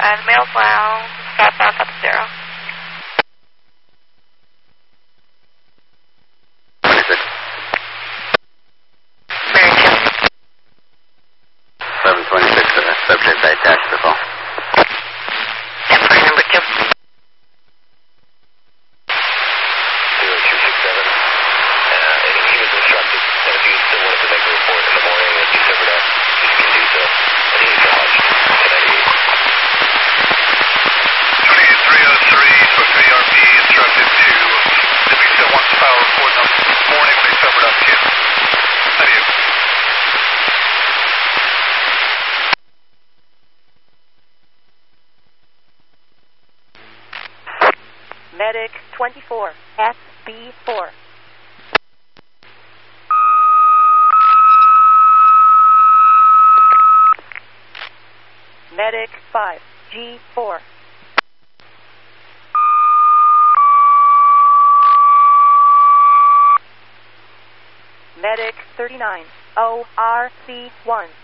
Male flow, southbound up 0. 26. Mary 1126, subject I attached the call. 2. Empire number 2. 0267. He was instructed that if you still wanted to make a report in the morning and be sobered up, you can do so. And he acknowledged. 28303 for VRP instructed to, if he still wants to file a report in the morning when he's sobered up, Jim. How do you? Medic 24, SB4. Medic 5, G4. Medic 39, ORC1.